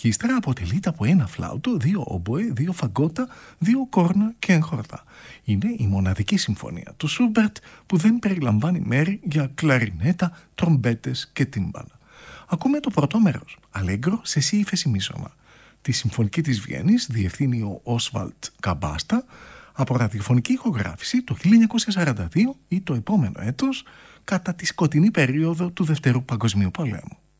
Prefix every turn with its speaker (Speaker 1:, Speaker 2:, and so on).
Speaker 1: ορχήστρα αποτελείται από ένα φλάουτο, 2 ομποέ, 2 φαγκότα, 2 κόρνα και εγχόρτα. Είναι η μοναδική συμφωνία του Σούμπερτ που δεν περιλαμβάνει μέρη για κλαρινέτα, τρομπέτες και τύμπανα. Ακούμε το πρώτο μέρος, Αλέγκρο σε σι ύφεση μίσωνα. Τη Συμφωνική της Βιέννης διευθύνει ο Όσβαλτ Καμπάστα από ραδιοφωνική ηχογράφηση το 1942 ή το επόμενο έτος κατά τη σκοτεινή περίοδο του Δευτέρου Παγκοσμίου Πολέμου.